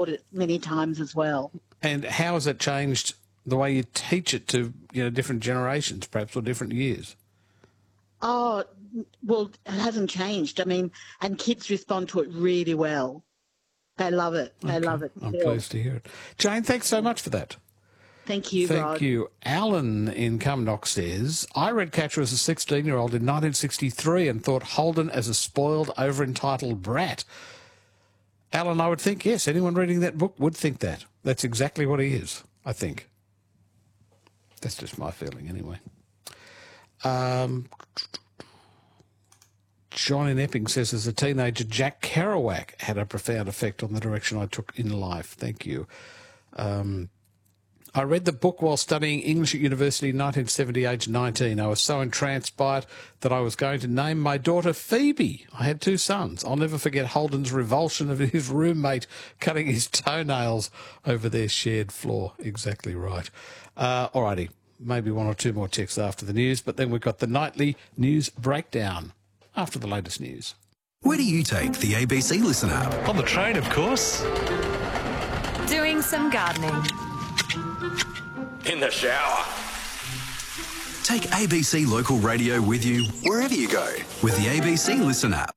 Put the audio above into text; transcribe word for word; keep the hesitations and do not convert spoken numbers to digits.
taught it many times as well. And how has it changed the way you teach it to, you know, different generations, perhaps, or different years? Oh, well, it hasn't changed. I mean, and kids respond to it really well. They love it. They Okay. love it. I'm still. pleased to hear it. Jane, thanks so much for that. Thank you, Thank Rod. you. Alan in Cumnock says, I read Catcher as a sixteen-year-old in nineteen sixty-three and thought Holden as a spoiled, over-entitled brat. Alan, I would think, yes, anyone reading that book would think that. That's exactly what he is, I think. That's just my feeling anyway. Um, John in Epping says, as a teenager, Jack Kerouac had a profound effect on the direction I took in life. Thank you. Um, I read the book while studying English at university in nineteen seventy, age nineteen. I was so entranced by it that I was going to name my daughter Phoebe. I had two sons. I'll never forget Holden's revulsion of his roommate cutting his toenails over their shared floor. Exactly right. Uh, all righty. Maybe one or two more texts after the news, but then we've got the nightly news breakdown after the latest news. Where do you take the A B C Listen app? On the train, of course. Doing some gardening. In the shower. Take A B C Local Radio with you wherever you go with the A B C Listen app.